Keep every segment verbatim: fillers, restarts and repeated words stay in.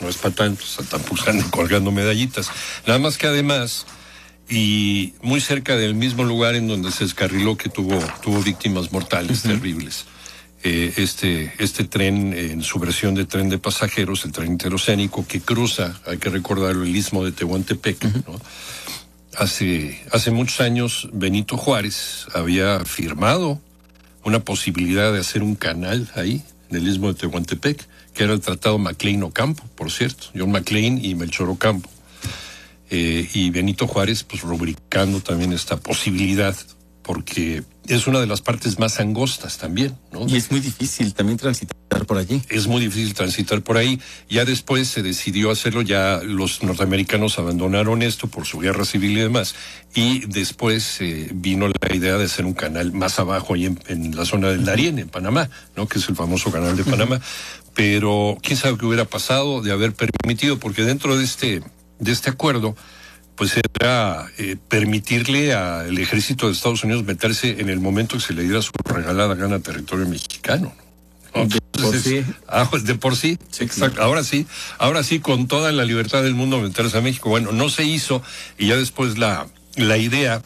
no es para tanto, o sea, tampoco andan colgando medallitas. Nada más que además, y muy cerca del mismo lugar en donde se descarriló, que tuvo, tuvo víctimas mortales, uh-huh. terribles. Eh, este, este tren, en su versión de tren de pasajeros, el tren interoceánico, que cruza, hay que recordarlo, el istmo de Tehuantepec, uh-huh. ¿no? Hace, hace muchos años, Benito Juárez había firmado una posibilidad de hacer un canal ahí, en el istmo de Tehuantepec, que era el Tratado McLean-Ocampo, por cierto, John McLean y Melchor Ocampo. Eh, y Benito Juárez, pues, rubricando también esta posibilidad, porque es una de las partes más angostas también, ¿no? Y es muy difícil también transitar por allí. Es muy difícil transitar por ahí. Ya después se decidió hacerlo, ya los norteamericanos abandonaron esto por su guerra civil y demás, y después eh, vino la idea de hacer un canal más abajo, ahí en, en la zona del Darién, en Panamá, ¿no? Que es el famoso canal de Panamá. Uh-huh. Pero quién sabe qué hubiera pasado de haber permitido, porque dentro de este, de este acuerdo, pues era eh, permitirle al ejército de Estados Unidos meterse en el momento que se le diera su regalada gana a territorio mexicano, ¿no? Entonces, de por sí. Ah, pues de por sí, sí, exacto. Ahora sí, ahora sí, con toda la libertad del mundo meterse a México. Bueno, no se hizo, y ya después la, la idea,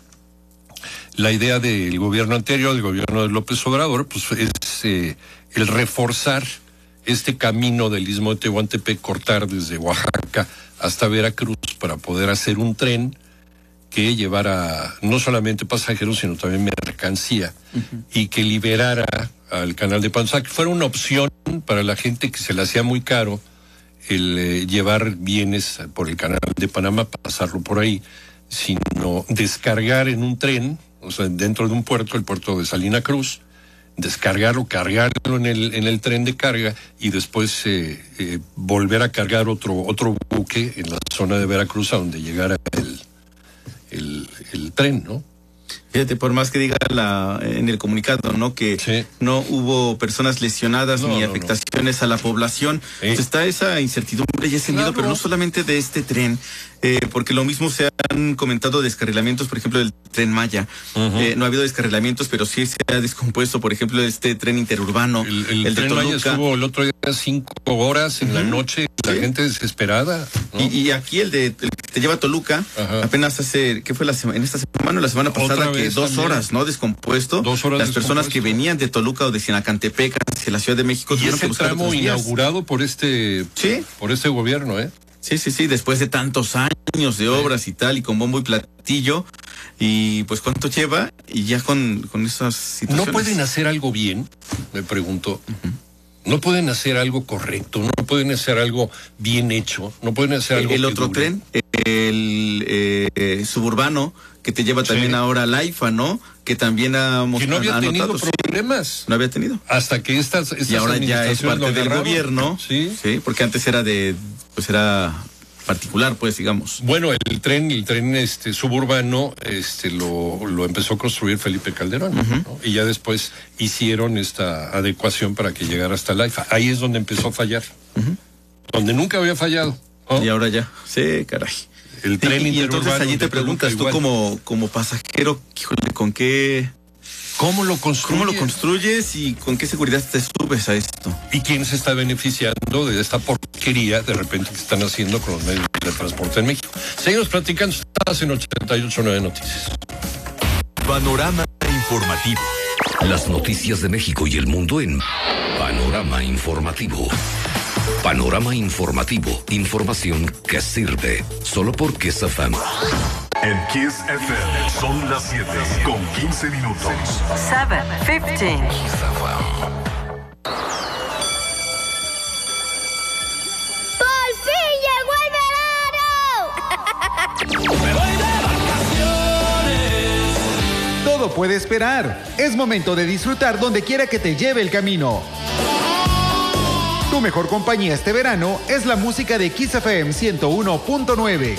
la idea del gobierno anterior, del gobierno de López Obrador, pues es eh, el reforzar este camino del istmo de Tehuantepec, cortar desde Oaxaca hasta Veracruz para poder hacer un tren que llevara no solamente pasajeros, sino también mercancía, uh-huh. y que liberara al canal de Panamá, que fuera una opción para la gente que se le hacía muy caro el eh, llevar bienes por el canal de Panamá, pasarlo por ahí, sino descargar en un tren, o sea, dentro de un puerto, el puerto de Salina Cruz, descargarlo, cargarlo en el en el tren de carga y después eh, eh, volver a cargar otro otro buque en la zona de Veracruz a donde llegara el el, el tren, ¿no? Fíjate, por más que diga la, en el comunicado, ¿no? Que sí. no hubo personas lesionadas no, ni no, afectaciones no. a la población. Sí. Pues está esa incertidumbre y ese miedo, claro. pero no solamente de este tren, eh, porque lo mismo se han comentado descarrilamientos, por ejemplo, del tren Maya. Uh-huh. Eh, no ha habido descarrilamientos, pero sí se ha descompuesto, por ejemplo, este tren interurbano. El, el, el tren de Maya estuvo el otro día cinco horas en uh-huh. la noche, la sí. gente desesperada, ¿no? Y, y aquí el de el que te lleva a Toluca, uh-huh. apenas hace, ¿qué fue la semana? En esta semana o la semana pasada, que dos también. horas, ¿no? Descompuesto. Dos horas Las descompuesto. personas que venían de Toluca o de Sinacantepec hacia la Ciudad de México. Y ese tramo inaugurado por este, ¿sí? por este gobierno, ¿eh? Sí, sí, sí, después de tantos años de obras sí. y tal, y con bombo y platillo, y pues ¿cuánto lleva? Y ya con, con esas situaciones. ¿No pueden hacer algo bien? Me pregunto. Uh-huh. ¿No pueden hacer algo correcto? ¿No pueden hacer algo bien hecho? ¿No pueden hacer algo El que otro dure? tren, el eh, suburbano, que te lleva también sí. ahora al AIFA, ¿no? Que también ha Que no había anotado, tenido problemas. Sí, no había tenido. Hasta que estas, estas y ahora ya es parte del gobierno. Sí. Sí, porque antes era de, pues era particular, pues, digamos. Bueno, el tren, el tren este suburbano, este lo, lo empezó a construir Felipe Calderón, uh-huh. ¿no? Y ya después hicieron esta adecuación para que llegara hasta el AIFA. Ahí es donde empezó a fallar. Uh-huh. Donde nunca había fallado. ¿Oh? Y ahora ya. Sí, caray. El tren y, y entonces allí te preguntas tú como, como pasajero, híjole, ¿con qué? ¿Cómo lo construyes? ¿Cómo lo construyes y con qué seguridad te subes a esto? ¿Y quién se está beneficiando de esta porquería de repente que están haciendo con los medios de transporte en México? Seguimos platicando, estás en ochenta y ocho punto nueve Noticias. Panorama informativo. Las noticias de México y el mundo en Panorama Informativo. Panorama Informativo. Información que sirve. Solo por Kiss F M. En Kiss F M son las siete con quince minutos. siete quince. ¡Por fin llegó el verano! ¡Me voy de vacaciones! Todo puede esperar. Es momento de disfrutar donde quiera que te lleve el camino. Tu mejor compañía este verano es la música de Kiss F M ciento uno punto nueve.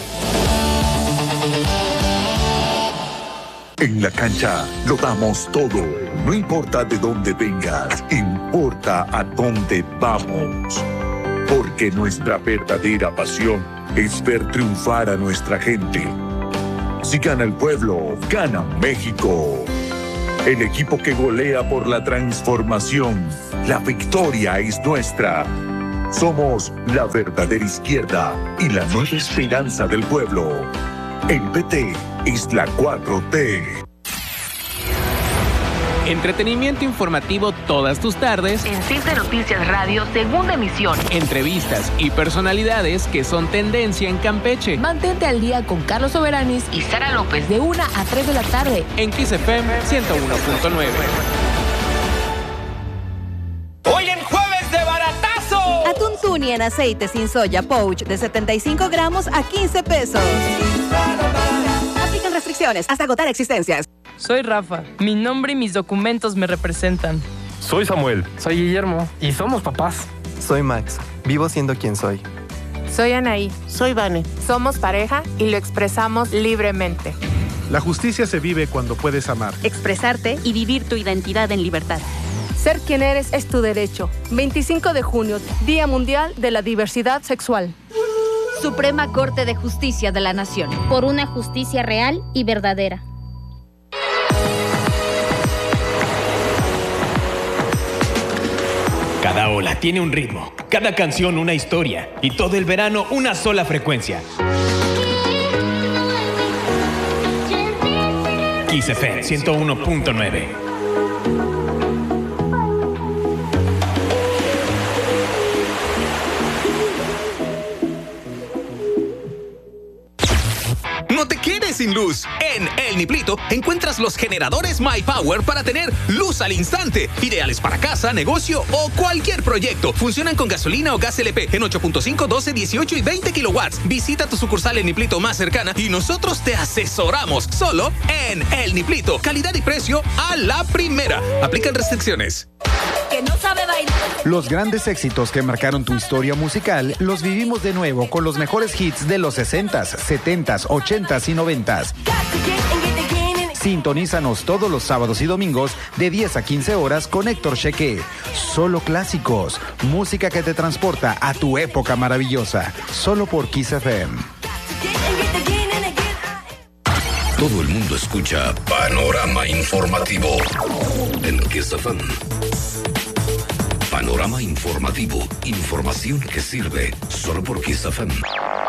En la cancha lo damos todo. No importa de dónde vengas, importa a dónde vamos. Porque nuestra verdadera pasión es ver triunfar a nuestra gente. Si gana el pueblo, gana México. El equipo que golea por la transformación. La victoria es nuestra. Somos la verdadera izquierda y la nueva esperanza del pueblo. El P T es la cuatro T. Entretenimiento informativo todas tus tardes. En Simple Noticias Radio, segunda emisión. Entrevistas y personalidades que son tendencia en Campeche. Mantente al día con Carlos Soberanis y Sara López de una a tres de la tarde. En Kiss F M ciento uno punto nueve. Hoy en Jueves de Baratazo. Atún tuni en aceite sin soya pouch de setenta y cinco gramos a quince pesos. Aplican restricciones hasta agotar existencias. Soy Rafa. Mi nombre y mis documentos me representan. Soy Samuel. Soy Guillermo. Y somos papás. Soy Max. Vivo siendo quien soy. Soy Anaí. Soy Vane. Somos pareja y lo expresamos libremente. La justicia se vive cuando puedes amar, expresarte y vivir tu identidad en libertad. Ser quien eres es tu derecho. veinticinco de junio, Día Mundial de la Diversidad Sexual. Suprema Corte de Justicia de la Nación. Por una justicia real y verdadera. Cada ola tiene un ritmo, cada canción una historia y todo el verano una sola frecuencia. Kiss F M ciento uno punto nueve. No te quedes sin luz. En El Niplito encuentras los generadores My Power para tener luz al instante. Ideales para casa, negocio o cualquier proyecto. Funcionan con gasolina o gas L P en ocho punto cinco, doce, dieciocho y veinte kilowatts. Visita tu sucursal El Niplito más cercana y nosotros te asesoramos. Solo en El Niplito. Calidad y precio a la primera. Aplican restricciones. Que no sabe bailar. Los grandes éxitos que marcaron tu historia musical los vivimos de nuevo con los mejores hits de los sesentas, setentas, ochentas y noventas. Sintonízanos todos los sábados y domingos de diez a quince horas con Héctor Cheque. Solo clásicos, música que te transporta a tu época maravillosa. Solo por Kiss F M. Todo el mundo escucha Panorama Informativo en Kiss F M. Panorama Informativo, información que sirve solo por Kiss F M.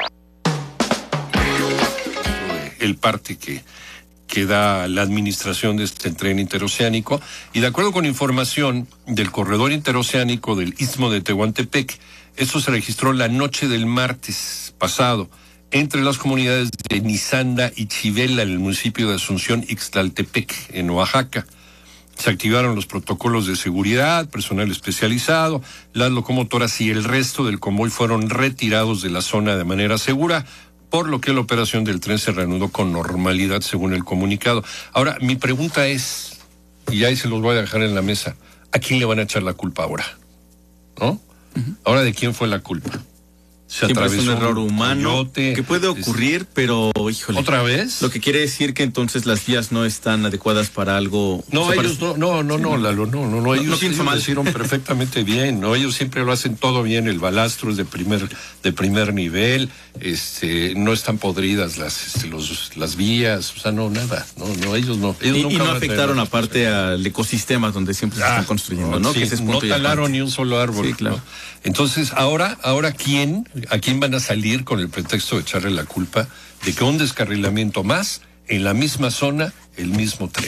El parte que, que da la administración de este tren interoceánico, y de acuerdo con información del corredor interoceánico del Istmo de Tehuantepec, esto se registró la noche del martes pasado entre las comunidades de Nizanda y Chivela en el municipio de Asunción, Ixtlaltepec, en Oaxaca. Se activaron los protocolos de seguridad, personal especializado, las locomotoras y el resto del convoy fueron retirados de la zona de manera segura, por lo que la operación del tren se reanudó con normalidad según el comunicado. Ahora, mi pregunta es, y ahí se los voy a dejar en la mesa, ¿a quién le van a echar la culpa ahora? ¿No? Uh-huh. Ahora, ¿de quién fue la culpa? Se Siempre es un error humano coyote, que puede ocurrir, es... pero híjole. ¿Otra vez? Lo que quiere decir que entonces las vías no están adecuadas para algo. No, ellos no, no, no, no, Lalo, no, no, no, ellos, no ellos lo hicieron perfectamente bien, no, ellos siempre lo hacen todo bien, el balastro es de primer, de primer nivel, este, no están podridas las, este, los, las vías, o sea, no, nada, no, no, ellos no. Ellos y, y no afectaron aparte al ecosistema donde siempre se ah, están construyendo, ¿no? Sí, que ese es no talaron ni un solo árbol. Sí, claro. ¿no? Entonces, ahora, ahora quién, a quién van a salir con el pretexto de echarle la culpa de que un descarrilamiento más en la misma zona, el mismo tren.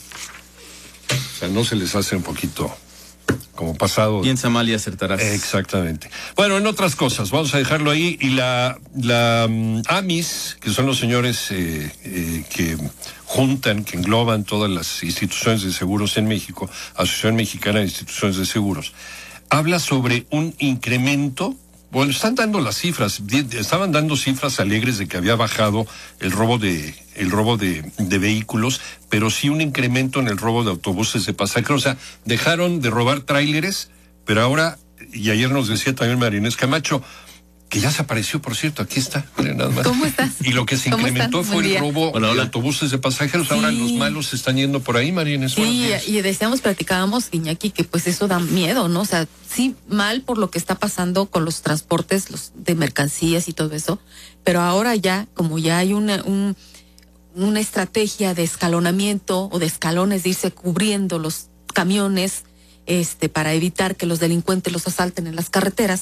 O sea, no se les hace un poquito como pasado. Piensa mal y acertarás. Exactamente. Bueno, en otras cosas, vamos a dejarlo ahí. Y la, la um, AMIS, que son los señores eh, eh, que juntan, que engloban todas las instituciones de seguros en México, Asociación Mexicana de Instituciones de Seguros, habla sobre un incremento. Bueno, están dando las cifras, estaban dando cifras alegres de que había bajado el robo de el robo de, de vehículos, pero sí un incremento en el robo de autobuses de pasajeros. O sea, dejaron de robar tráileres, pero ahora, y ayer nos decía también María Inés Camacho, que ya se apareció, por cierto, aquí está, miren nada más. ¿Cómo estás? Y lo que se incrementó fue el robo hola, hola. de autobuses de pasajeros, sí. Ahora los malos se están yendo por ahí, María Inés. Sí, y decíamos, platicábamos, Iñaki, que pues eso da miedo, ¿no? O sea, sí, mal por lo que está pasando con los transportes los de mercancías y todo eso, pero ahora ya, como ya hay una, un, una estrategia de escalonamiento o de escalones, de irse cubriendo los camiones, este, para evitar que los delincuentes los asalten en las carreteras.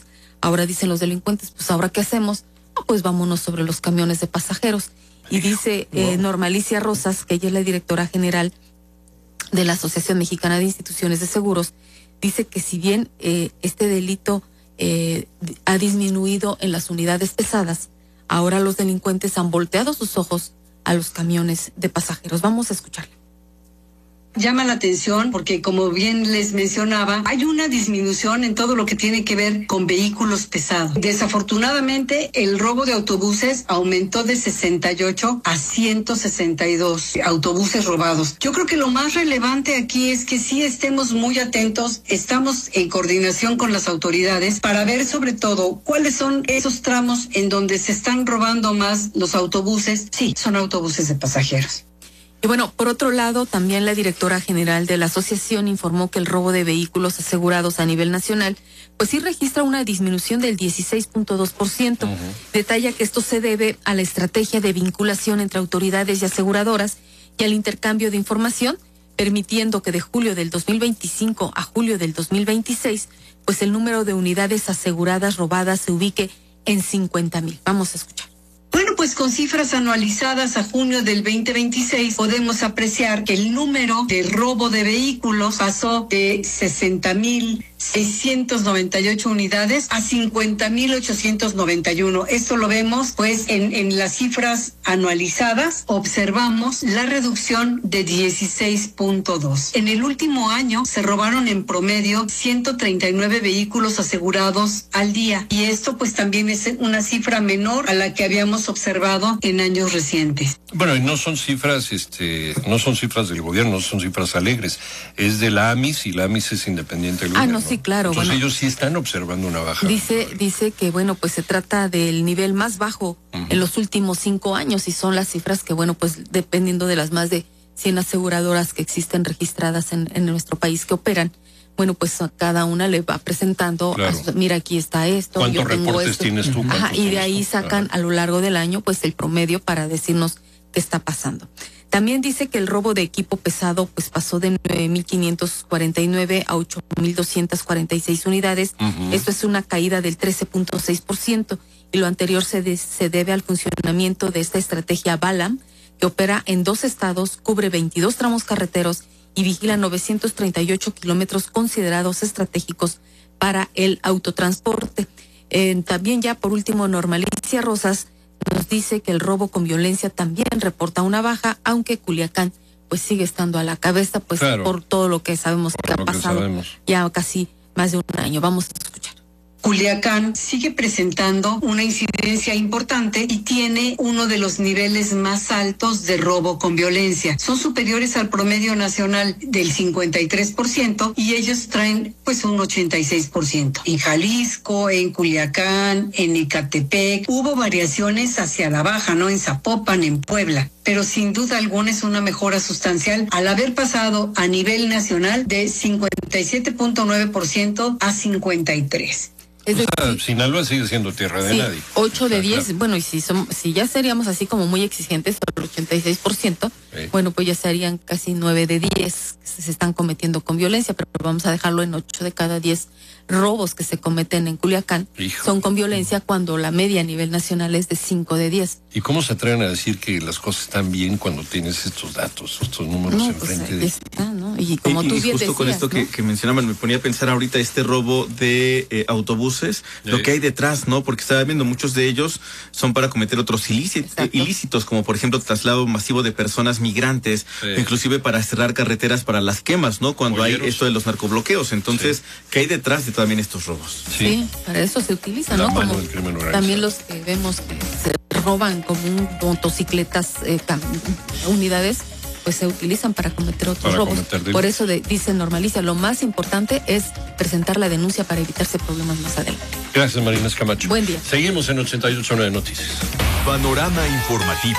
ahora dicen los delincuentes, pues ahora qué hacemos, ah, pues vámonos sobre los camiones de pasajeros. Y dice eh, Norma Alicia Rosas, que ella es la directora general de la Asociación Mexicana de Instituciones de Seguros, dice que si bien eh, este delito eh, ha disminuido en las unidades pesadas, ahora los delincuentes han volteado sus ojos a los camiones de pasajeros. Vamos a escucharla. Llama la atención porque, como bien les mencionaba, hay una disminución en todo lo que tiene que ver con vehículos pesados. Desafortunadamente, el robo de autobuses aumentó de sesenta y ocho a ciento sesenta y dos autobuses robados. Yo creo que lo más relevante aquí es que sí estemos muy atentos, estamos en coordinación con las autoridades para ver sobre todo cuáles son esos tramos en donde se están robando más los autobuses. Sí, son autobuses de pasajeros. Y bueno, por otro lado, también la directora general de la asociación informó que el robo de vehículos asegurados a nivel nacional, pues sí registra una disminución del dieciséis punto dos por ciento. Uh-huh. Detalla que esto se debe a la estrategia de vinculación entre autoridades y aseguradoras y al intercambio de información, permitiendo que de julio del dos mil veinticinco a julio del dos mil veintiséis, pues el número de unidades aseguradas robadas se ubique en cincuenta mil. Vamos a escuchar. Bueno, pues con cifras anualizadas a junio del veinte veintiséis podemos apreciar que el número de robo de vehículos pasó de sesenta mil seiscientos noventa y ocho unidades a cincuenta mil ochocientos noventa y uno. Esto lo vemos pues en, en las cifras anualizadas. Observamos la reducción de dieciséis punto dos. En el último año se robaron en promedio ciento treinta y nueve vehículos asegurados al día. Y esto pues también es una cifra menor a la que habíamos observado en años recientes. Bueno, y no son cifras, este, no son cifras del gobierno, no son cifras alegres. Es de la AMIS y la AMIS es independiente del ah, gobierno. No, sí, claro. Entonces bueno, ellos sí están observando una baja. Dice, dice que bueno, pues se trata del nivel más bajo uh-huh. en los últimos cinco años y son las cifras que bueno, pues dependiendo de las más de cien aseguradoras que existen registradas en, en nuestro país que operan, bueno, pues a cada una le va presentando, claro. a, mira, aquí está esto. ¿Cuántos yo tengo reportes esto. tienes tú? Ajá, y de ahí tú? sacan claro. a lo largo del año pues el promedio para decirnos qué está pasando. También dice que el robo de equipo pesado pues pasó de nueve mil quinientos cuarenta y nueve a ocho mil doscientas cuarenta y seis unidades. Uh-huh. Esto es una caída del trece punto seis por ciento y lo anterior se, de, se debe al funcionamiento de esta estrategia Balam, que opera en dos estados, cubre veintidós tramos carreteros y vigila novecientos treinta y ocho kilómetros considerados estratégicos para el autotransporte. Eh, también ya por último, Norma Alicia Rosas nos dice que el robo con violencia también reporta una baja, aunque Culiacán pues sigue estando a la cabeza, pues claro. por todo lo que sabemos por que ha pasado que ya casi más de un año. Vamos a escuchar. Culiacán sigue presentando una incidencia importante y tiene uno de los niveles más altos de robo con violencia. Son superiores al promedio nacional del cincuenta y tres por ciento y ellos traen pues un ochenta y seis por ciento. En Jalisco, en Culiacán, en Ecatepec, hubo variaciones hacia la baja, ¿no? En Zapopan, en Puebla. Pero sin duda alguna es una mejora sustancial al haber pasado a nivel nacional de cincuenta y siete punto nueve por ciento a cincuenta y tres por ciento. Es decir, o sea, Sinaloa sigue siendo tierra de sí, nadie. ocho de diez, claro. Bueno, y si, son, si ya seríamos así como muy exigentes, el ochenta y seis por ciento, sí. Bueno, pues ya serían casi nueve de diez que se están cometiendo con violencia, pero vamos a dejarlo en ocho de cada diez robos que se cometen en Culiacán. Hijo. Son con violencia cuando la media a nivel nacional es de cinco de diez. ¿Y cómo se atreven a decir que las cosas están bien cuando tienes estos datos, estos números no, enfrente pues de está, ¿no? Y como y, tú y bien justo decías, con esto ¿no? que, que mencionaban, me ponía a pensar ahorita este robo de eh, autobuses, sí. Lo que hay detrás, ¿no? Porque estaba viendo muchos de ellos son para cometer otros ilícitos, ilícitos, como por ejemplo traslado masivo de personas migrantes, sí. Inclusive para cerrar carreteras para las quemas, ¿no? Cuando Polleros. Hay esto de los narcobloqueos. Entonces, sí. ¿Qué hay detrás de también estos robos? Sí, sí, para eso se utiliza, ¿no? Como también los que vemos que se roban como un, motocicletas, eh, unidades, pues se utilizan para cometer otros para robos. Cometer Por eso de, dice Norma Alicia, lo más importante es presentar la denuncia para evitarse problemas más adelante. Gracias, Marina Camacho. Buen día. Seguimos en ochenta y ocho punto nueve Noticias. Panorama informativo.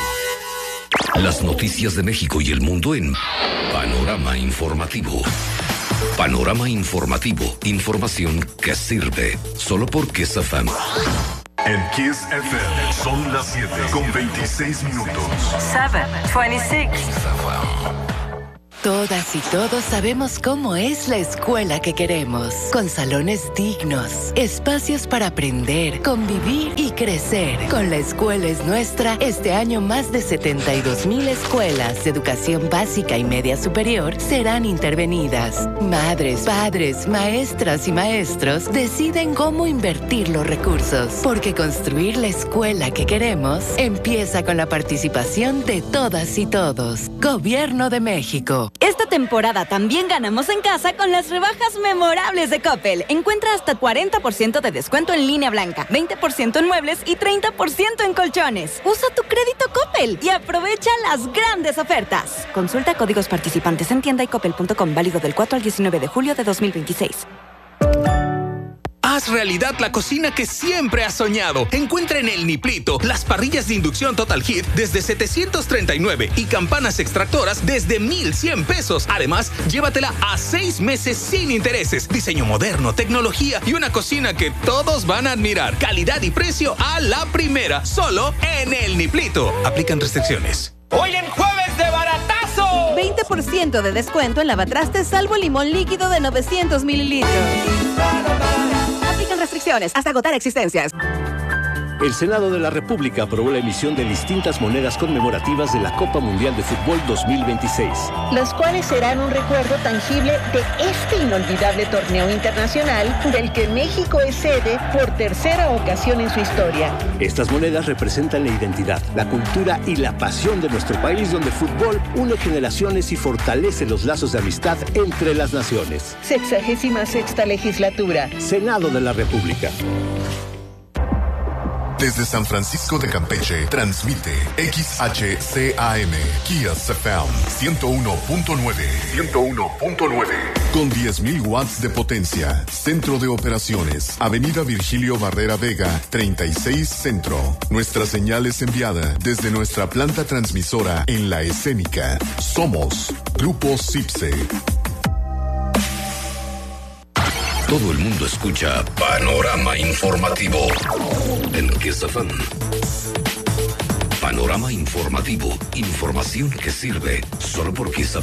Las noticias de México y el mundo en Panorama Informativo. Panorama Informativo. Información que sirve. Solo por Kiss F M. En Kiss F M son las siete con veintiséis minutos. siete veintiséis. Todas y todos sabemos cómo es la escuela que queremos, con salones dignos, espacios para aprender, convivir y crecer. Con La Escuela es Nuestra, este año más de setenta y dos mil escuelas de educación básica y media superior serán intervenidas. Madres, padres, maestras y maestros deciden cómo invertir los recursos, porque construir la escuela que queremos empieza con la participación de todas y todos. Gobierno de México. Esta temporada también ganamos en casa con las rebajas memorables de Coppel. Encuentra hasta cuarenta por ciento de descuento en línea blanca, veinte por ciento en muebles y treinta por ciento en colchones. Usa tu crédito Coppel y aprovecha las grandes ofertas. Consulta códigos participantes en tienda y coppel punto com, válido del cuatro al diecinueve de julio de dos mil veintiséis. Haz realidad la cocina que siempre has soñado. Encuentra en El Niplito las parrillas de inducción Total Heat desde setecientos treinta y nueve y campanas extractoras desde mil cien pesos. Además, llévatela a seis meses sin intereses. Diseño moderno, tecnología y una cocina que todos van a admirar. Calidad y precio a la primera, solo en El Niplito. Aplican restricciones. Hoy en Jueves de Baratazo. veinte por ciento de descuento en lavatrastes salvo limón líquido de novecientos mililitros. Aplican restricciones hasta agotar existencias. El Senado de la República aprobó la emisión de distintas monedas conmemorativas de la Copa Mundial de Fútbol dos mil veintiséis. Las cuales serán un recuerdo tangible de este inolvidable torneo internacional del que México es sede por tercera ocasión en su historia. Estas monedas representan la identidad, la cultura y la pasión de nuestro país, donde el fútbol une generaciones y fortalece los lazos de amistad entre las naciones. Sexagésima sexta legislatura. Senado de la República. Desde San Francisco de Campeche, transmite X H C A M, Kias F M, ciento uno punto nueve. ciento uno punto nueve. Con diez mil watts de potencia. Centro de operaciones. Avenida Virgilio Barrera Vega, treinta y seis Centro. Nuestra señal es enviada desde nuestra planta transmisora en La Escénica. Somos Grupo Cipse. Todo el mundo escucha Panorama Informativo en Kiss F M. Panorama Informativo. Información que sirve solo por Kiss F M.